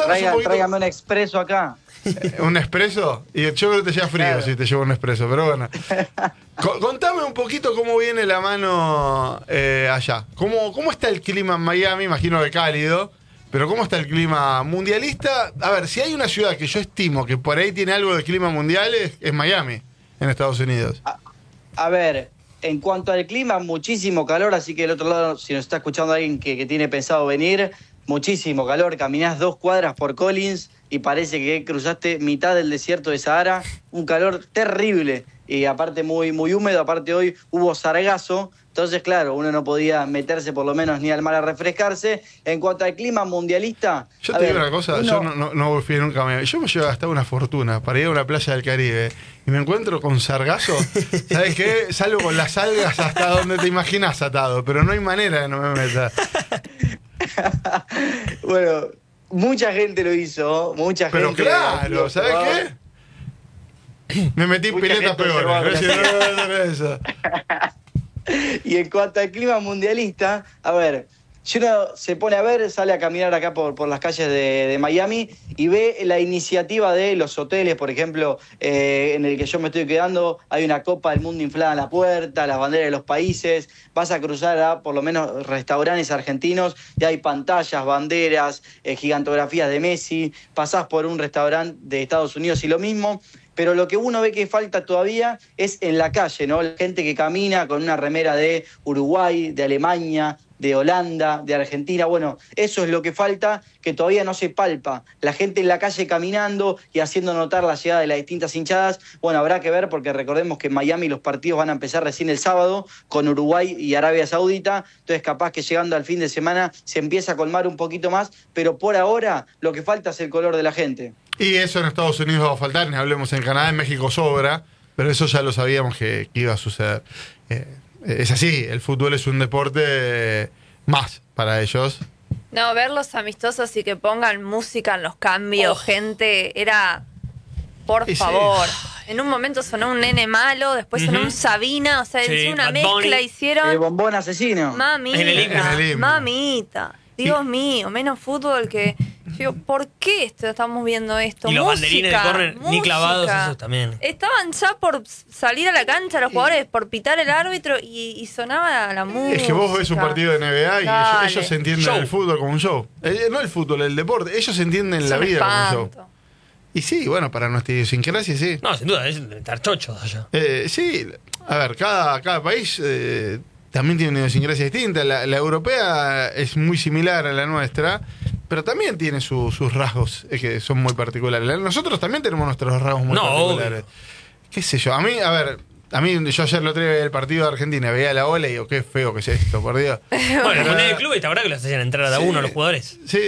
Contanos un poquito. Tráigame un expreso acá. ¿Un expreso? Y yo creo que te lleva frío, claro, si te llevo un expreso, pero bueno. Contame un poquito cómo viene la mano allá. ¿Cómo está el clima en Miami? Imagino que cálido. Pero ¿cómo está el clima mundialista? A ver, si hay una ciudad que yo estimo que por ahí tiene algo de clima mundial, es Miami, en Estados Unidos. A ver, en cuanto al clima, muchísimo calor, así que del otro lado, si nos está escuchando alguien que tiene pensado venir, muchísimo calor. Caminás 2 cuadras por Collins y parece que cruzaste mitad del desierto de Sahara. Un calor terrible y aparte muy, muy húmedo. Aparte hoy hubo sargazo. Entonces, claro, uno no podía meterse por lo menos ni al mar a refrescarse. En cuanto al clima mundialista... Yo te digo una cosa, yo no fui nunca a Miami. Yo me llevo a gastar una fortuna para ir a una playa del Caribe y me encuentro con sargazo. ¿Sabes qué? Salgo con las algas hasta donde te imaginas atado, pero no hay manera de no me meta. Bueno, mucha gente lo hizo, mucha pero gente... Pero claro, ¿sabes qué? Me metí en piletas peores. Eso. Y en cuanto al clima mundialista, a ver, si uno se pone a ver, sale a caminar acá por las calles de Miami y ve la iniciativa de los hoteles, por ejemplo, en el que yo me estoy quedando, hay una Copa del Mundo inflada en la puerta, las banderas de los países, vas a cruzar a por lo menos restaurantes argentinos y hay pantallas, banderas, gigantografías de Messi, pasás por un restaurante de Estados Unidos y lo mismo. Pero lo que uno ve que falta todavía es en la calle, ¿no? La gente que camina con una remera de Uruguay, de Alemania, de Holanda, de Argentina. Bueno, eso es lo que falta, que todavía no se palpa. La gente en la calle caminando y haciendo notar la llegada de las distintas hinchadas. Bueno, habrá que ver porque recordemos que en Miami los partidos van a empezar recién el sábado con Uruguay y Arabia Saudita. Entonces capaz que llegando al fin de semana se empieza a colmar un poquito más. Pero por ahora lo que falta es el color de la gente. Y eso en Estados Unidos va a faltar, ni hablemos en Canadá, en México sobra, pero eso ya lo sabíamos que iba a suceder. Es así, el fútbol es un deporte más para ellos. No, verlos amistosos y que pongan música en los cambios, gente, era... Por favor. En un momento sonó un Nene Malo, después sonó un Sabina, o sea, hicieron una mezcla, hicieron... El Bombón Asesino. Mamita, mamita. Dios mío, menos fútbol que... Digo, ¿por qué estamos viendo esto? Y los banderines de córner ni clavados, esos también. Estaban ya por salir a la cancha los jugadores, por pitar el árbitro y sonaba la música. Es que vos ves un partido de NBA y ellos entienden el fútbol como un show. No el fútbol, el deporte. Ellos entienden la vida como un show. Y sí, bueno, para nuestra idiosincrasia, sí. No, sin duda, es estar chochos allá. Sí, a ver, cada país también tiene una idiosincrasia distinta. La europea es muy similar a la nuestra, pero también tiene sus rasgos que son muy particulares. Nosotros también tenemos nuestros rasgos muy particulares. Obvio. ¿Qué sé yo? Yo ayer lo traía el partido de Argentina, veía la ola y digo, qué feo que es esto, por Dios. Bueno, con el club, ¿te acordás que los hacían entrar a uno los jugadores? Sí,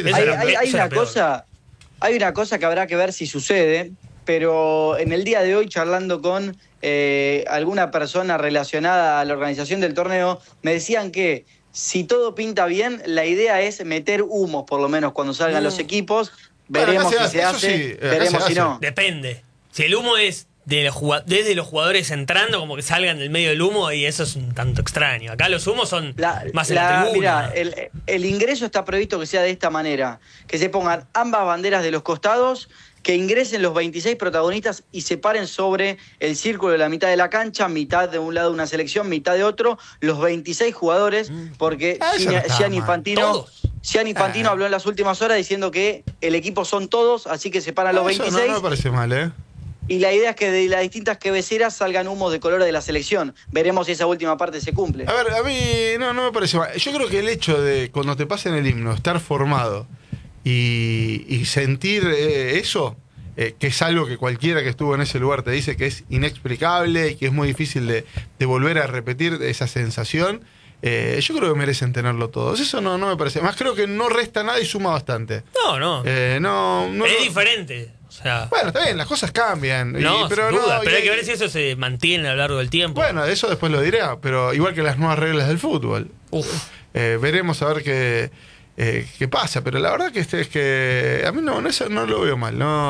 hay una cosa que habrá que ver si sucede, pero en el día de hoy, charlando con alguna persona relacionada a la organización del torneo, me decían que si todo pinta bien, la idea es meter humos, por lo menos cuando salgan los equipos. Veremos si se hace, veremos si no. Depende. Si el humo es desde los jugadores entrando, como que salgan del medio del humo, y eso es un tanto extraño. Acá los humos son más en la tribuna. Mira, el ingreso está previsto que sea de esta manera: que se pongan ambas banderas de los costados, que ingresen los 26 protagonistas y se paren sobre el círculo de la mitad de la cancha, mitad de un lado una selección, mitad de otro, los 26 jugadores, porque Gianni Infantino habló en las últimas horas diciendo que el equipo son todos, así que se paran los 26. No me parece mal, ¿eh? Y la idea es que de las distintas cabeceras salgan humos de colores de la selección. Veremos si esa última parte se cumple. A ver, a mí no me parece mal. Yo creo que el hecho de, cuando te pasen el himno, estar formado y sentir eso, que es algo que cualquiera que estuvo en ese lugar te dice que es inexplicable y que es muy difícil de volver a repetir esa sensación, yo creo que merecen tenerlo todos. Eso no me parece. Más creo que no resta nada y suma bastante. No. Es diferente. O sea, bueno, está bien, las cosas cambian. Pero sin duda, pero hay que ver si eso se mantiene a lo largo del tiempo. Bueno, eso después lo diré, pero igual que las nuevas reglas del fútbol. Veremos a ver qué pasa, pero la verdad que a mí eso no lo veo mal. No,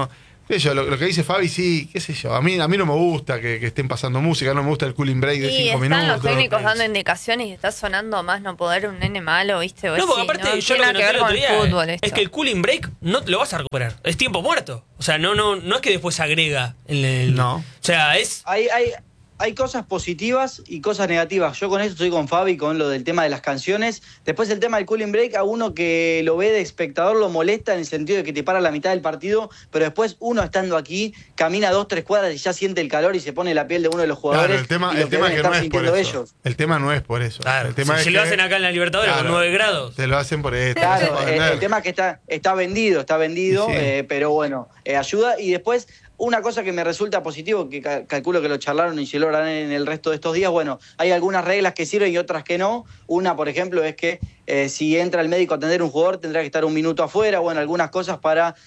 Lo que dice Fabi, sí, qué sé yo. A mí no me gusta que estén pasando música, no me gusta el cooling break de 5 minutos. Están los técnicos dando indicaciones y está sonando más no poder un nene malo, ¿viste? No, porque aparte yo lo que noté el otro día es que el cooling break no te lo vas a recuperar. Es tiempo muerto. O sea, no es que después se agrega. No. O sea, es... Hay cosas positivas y cosas negativas. Yo con eso estoy con Fabi, con lo del tema de las canciones. Después el tema del cooling break, a uno que lo ve de espectador lo molesta en el sentido de que te para la mitad del partido, pero después uno estando aquí, camina 2-3 cuadras y ya siente el calor y se pone la piel de uno de los jugadores. Claro, el tema que no es por eso. Ellos. El tema no es por eso. Claro, el tema si lo hacen acá en la Libertadores con 9 grados. Te lo hacen por eso. Claro, el tema es que está vendido, sí. Pero bueno, ayuda. Y después... Una cosa que me resulta positivo, que calculo que lo charlaron y se lo harán en el resto de estos días, bueno, hay algunas reglas que sirven y otras que no. Una, por ejemplo, es que si entra el médico a atender un jugador tendrá que estar 1 minuto afuera, bueno, algunas cosas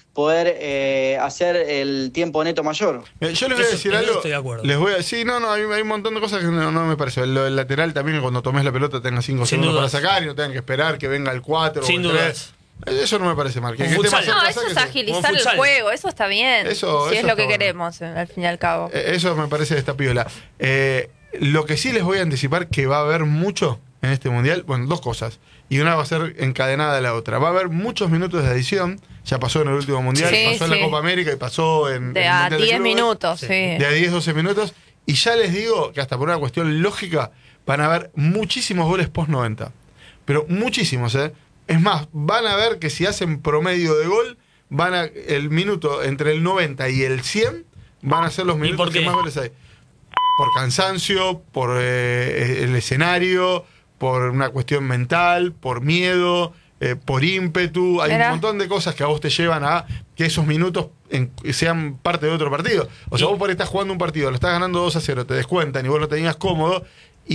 para hacer el tiempo neto mayor. Yo les voy a decir algo. Estoy de acuerdo. Hay un montón de cosas que no me parece. El lateral también, que cuando tomes la pelota tenga 5 segundos para sacar y no tengan que esperar que venga el 4 Sin o el 3. dudas. Eso no me parece mal. Eso es agilizar el juego, eso está bien. Eso es lo que queremos, al fin y al cabo. Eso me parece de esta piola. Lo que sí les voy a anticipar que va a haber mucho en este mundial, bueno, 2 cosas. Y una va a ser encadenada a la otra. Va a haber muchos minutos de adición. Ya pasó en el último mundial, pasó en la Copa América y pasó en. De a 10 minutos, sí. De a 10-12 minutos. Y ya les digo que hasta por una cuestión lógica van a haber muchísimos goles post-90. Pero muchísimos, ¿eh? Es más, van a ver que si hacen promedio de gol, el minuto entre el 90 y el 100 van a ser los minutos que más goles hay. Por cansancio, por el escenario, por una cuestión mental, por miedo, por ímpetu. Hay un montón de cosas que a vos te llevan a que esos minutos sean parte de otro partido. O sea, vos por ahí estás jugando un partido, lo estás ganando 2-0, te descuentan y vos lo tenías cómodo.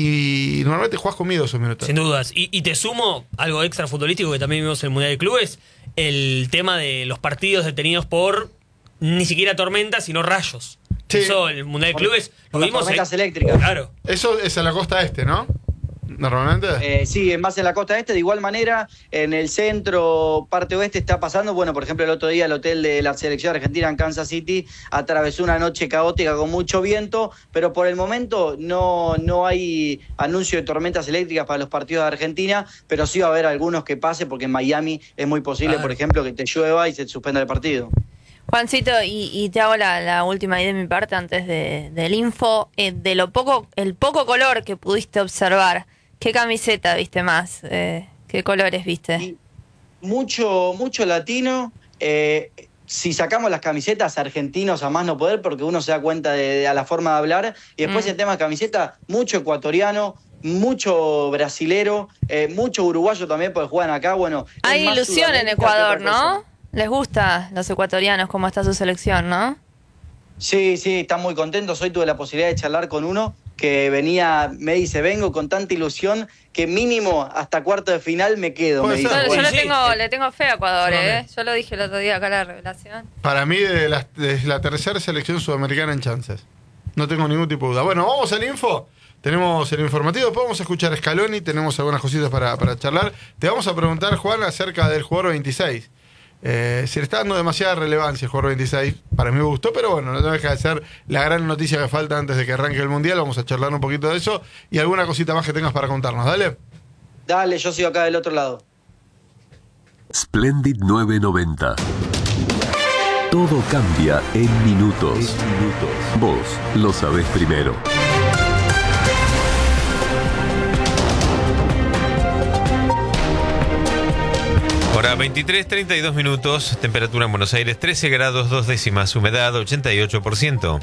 Y normalmente jugás con miedo esos minutos. Sin dudas. Y te sumo algo extra futbolístico que también vimos en el Mundial de Clubes, el tema de los partidos detenidos por ni siquiera tormentas, sino rayos. Sí. Eso, el Mundial de Clubes, lo vimos. Tormentas eléctricas. Claro. Eso es en la costa este, ¿no? Normalmente. Sí, es más en la costa este. De igual manera, en el centro, parte oeste, está pasando. Bueno, por ejemplo, el otro día el hotel de la selección argentina en Kansas City atravesó una noche caótica con mucho viento, pero por el momento no hay anuncio de tormentas eléctricas para los partidos de Argentina, pero sí va a haber algunos que pase, porque en Miami es muy posible, por ejemplo, que te llueva y se suspenda el partido. Juancito, y te hago la última ahí de mi parte antes del info, de el poco color que pudiste observar. ¿Qué camiseta viste más? ¿Qué colores viste? Y mucho latino. Si sacamos las camisetas, argentinos a más no poder, porque uno se da cuenta de la forma de hablar. Y después el tema de camiseta, mucho ecuatoriano, mucho brasilero, mucho uruguayo también, porque juegan acá. Bueno, hay ilusión en Ecuador, ¿no? Les gusta los ecuatorianos cómo está su selección, ¿no? Sí, están muy contentos. Hoy tuve la posibilidad de charlar con uno que me dice, vengo con tanta ilusión que mínimo hasta cuarto de final me quedo. Me dice, yo le tengo fe a Ecuador, Yo lo dije el otro día acá en la revelación. Para mí es la tercera selección sudamericana en chances. No tengo ningún tipo de duda. Bueno, vamos al info. Tenemos el informativo, después vamos a escuchar a Scaloni, tenemos algunas cositas para charlar. Te vamos a preguntar, Juan, acerca del jugador 26. Se le está dando demasiada relevancia al jugador 26. Para mí me gustó, pero bueno, no deja de ser la gran noticia que falta antes de que arranque el Mundial. Vamos a charlar un poquito de eso y alguna cosita más que tengas para contarnos. Dale, yo sigo acá del otro lado. Splendid 990. Todo cambia en minutos. Vos lo sabés primero. Hora 23:32 minutos, temperatura en Buenos Aires 13 grados 2 décimas, humedad 88%.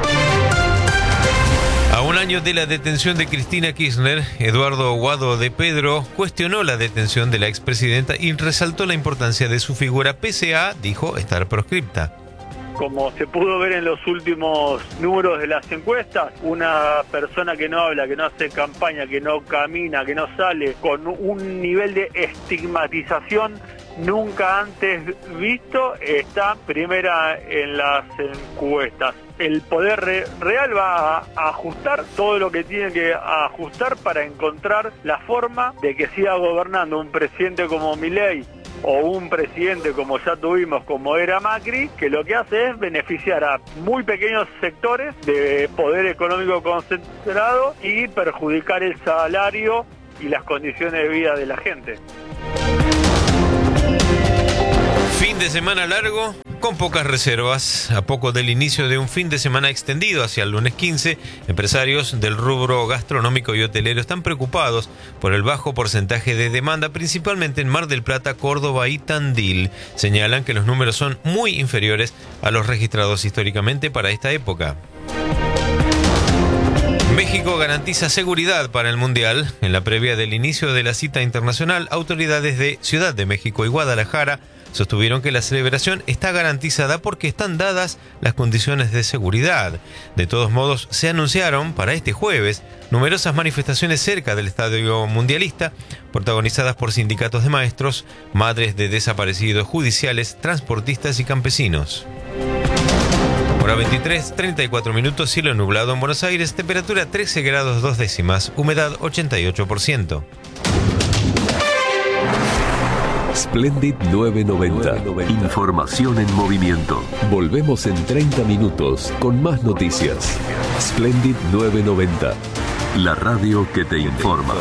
A un año de la detención de Cristina Kirchner, Eduardo Guado de Pedro cuestionó la detención de la expresidenta y resaltó la importancia de su figura, pese a, dijo, estar proscripta. Como se pudo ver en los últimos números de las encuestas, una persona que no habla, que no hace campaña, que no camina, que no sale, con un nivel de estigmatización nunca antes visto, está primera en las encuestas. El poder real va a ajustar todo lo que tiene que ajustar para encontrar la forma de que siga gobernando un presidente como Milei, o un presidente como ya tuvimos, como era Macri, que lo que hace es beneficiar a muy pequeños sectores de poder económico concentrado y perjudicar el salario y las condiciones de vida de la gente. Fin de semana largo, con pocas reservas. A poco del inicio de un fin de semana extendido hacia el lunes 15, empresarios del rubro gastronómico y hotelero están preocupados por el bajo porcentaje de demanda, principalmente en Mar del Plata, Córdoba y Tandil. Señalan que los números son muy inferiores a los registrados históricamente para esta época. México garantiza seguridad para el Mundial. En la previa del inicio de la cita internacional, autoridades de Ciudad de México y Guadalajara sostuvieron que la celebración está garantizada porque están dadas las condiciones de seguridad. De todos modos, se anunciaron para este jueves numerosas manifestaciones cerca del estadio mundialista, protagonizadas por sindicatos de maestros, madres de desaparecidos judiciales, transportistas y campesinos. Hora 23, 34 minutos, cielo nublado en Buenos Aires, temperatura 13 grados 2 décimas, humedad 88%. Splendid 990. Información en movimiento. Volvemos en 30 minutos con más noticias. Splendid 990. La radio que te informa.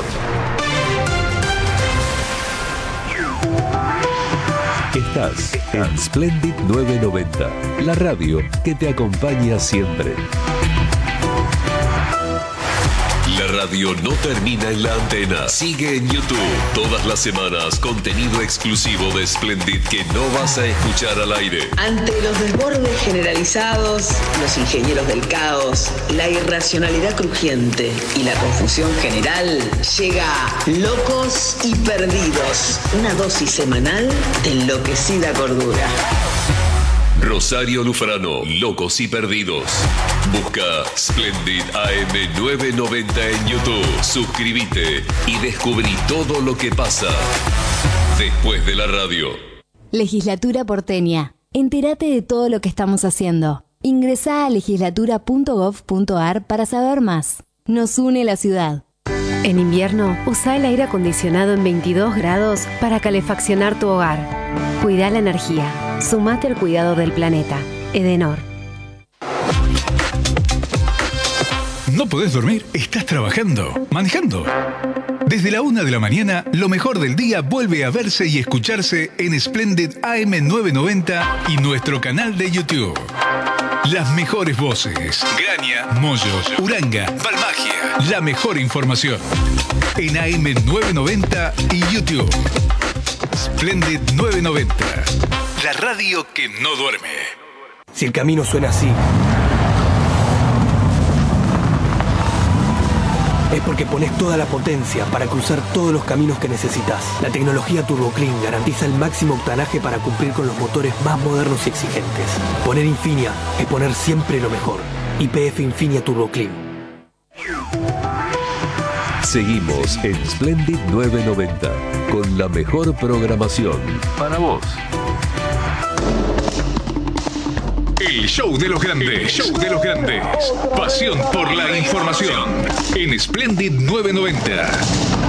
Estás en Splendid 990. La radio que te acompaña siempre. La radio no termina en la antena. Sigue en YouTube. Todas las semanas, contenido exclusivo de Splendid que no vas a escuchar al aire. Ante los desbordes generalizados, los ingenieros del caos, la irracionalidad crujiente y la confusión general, llega Locos y Perdidos. Una dosis semanal de enloquecida cordura. Rosario Lufrano, Locos y Perdidos. Busca Splendid AM 990 en YouTube. Suscríbete y descubrí todo lo que pasa después de la radio. Legislatura porteña. Entérate de todo lo que estamos haciendo. Ingresá a legislatura.gov.ar para saber más. Nos une la ciudad. En invierno, usa el aire acondicionado en 22 grados para calefaccionar tu hogar. Cuida la energía. Sumate al cuidado del planeta. Edenor. ¿No podés dormir? ¿Estás trabajando? ¿Manejando? Desde la 1 de la mañana, lo mejor del día vuelve a verse y escucharse en Splendid AM 990 y nuestro canal de YouTube. Las mejores voces. Graña, Moyos, Uranga, Balmagia. La mejor información. En AM 990 y YouTube. Splendid 990. La radio que no duerme. Si el camino suena así, es porque pones toda la potencia para cruzar todos los caminos que necesitas. La tecnología Turbo Clean garantiza el máximo octanaje para cumplir con los motores más modernos y exigentes. Poner Infinia es poner siempre lo mejor. YPF Infinia Turbo Clean. Seguimos en Splendid 990 con la mejor programación para vos. El show de los grandes. El show de los grandes. Pasión por la información. En Splendid 990.